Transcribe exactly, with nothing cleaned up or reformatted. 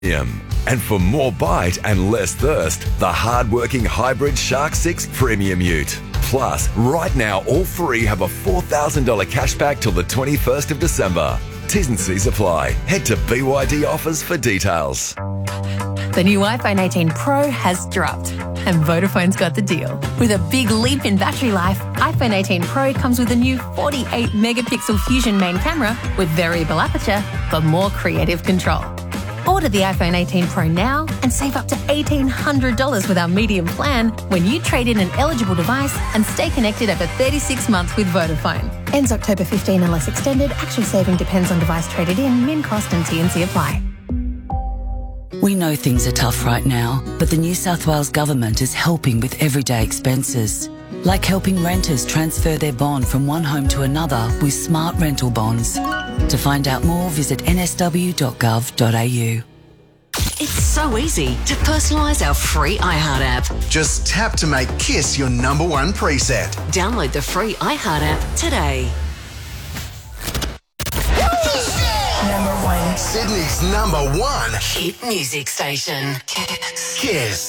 And for more bite and less thirst, the hard-working hybrid Shark six Premium Ute. Plus, right now, all three have a four thousand dollars cashback till the twenty-first of December. T's and C's apply. Head to B Y D offers for details. The new iPhone eighteen Pro has dropped, and Vodafone's got the deal. With a big leap in battery life, iPhone eighteen Pro comes with a new forty-eight megapixel Fusion main camera with variable aperture for more creative control. Order the iPhone eighteen Pro now and save up to eighteen hundred dollars with our medium plan when you trade in an eligible device and stay connected over thirty-six months with Vodafone. Ends October fifteenth unless extended. Actual saving depends on device traded in, min cost and T and C apply. We know things are tough right now, but the New South Wales Government is helping with everyday expenses, like helping renters transfer their bond from one home to another with smart rental bonds. To find out more, visit n s w dot gov dot a u. It's so easy to personalise our free iHeart app. Just tap to make Kiss your number one preset. Download the free iHeart app today. Number one. Sydney's number one hit music station. Kiss. Kiss.